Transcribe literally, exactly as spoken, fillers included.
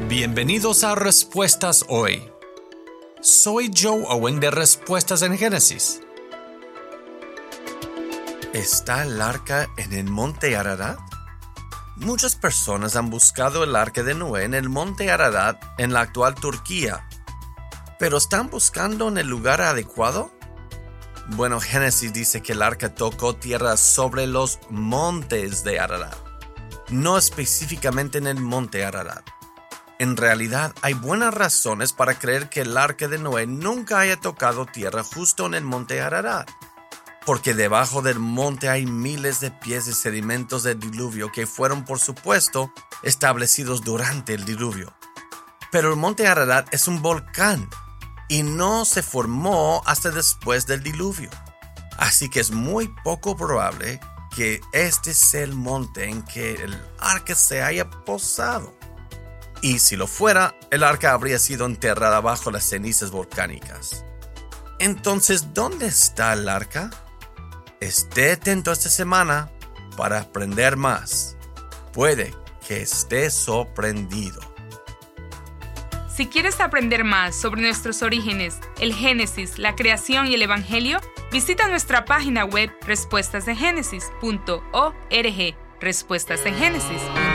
Bienvenidos a Respuestas Hoy. Soy Joe Owen de Respuestas en Génesis. ¿Está el arca en el monte Ararat? Muchas personas han buscado el arca de Noé en el monte Ararat en la actual Turquía. ¿Pero están buscando en el lugar adecuado? Bueno, Génesis dice que el arca tocó tierra sobre los montes de Ararat, no específicamente en el monte Ararat. En realidad, hay buenas razones para creer que el arca de Noé nunca haya tocado tierra justo en el monte Ararat, porque debajo del monte hay miles de pies de sedimentos del diluvio que fueron, por supuesto, establecidos durante el diluvio. Pero el monte Ararat es un volcán y no se formó hasta después del diluvio. Así que es muy poco probable que este sea el monte en que el arca se haya posado. Y si lo fuera, el arca habría sido enterrada bajo las cenizas volcánicas. Entonces, ¿dónde está el arca? Esté atento esta semana para aprender más. Puede que esté sorprendido. Si quieres aprender más sobre nuestros orígenes, el Génesis, la creación y el Evangelio, visita nuestra página web respuestas en génesis punto org. Respuestas en Génesis.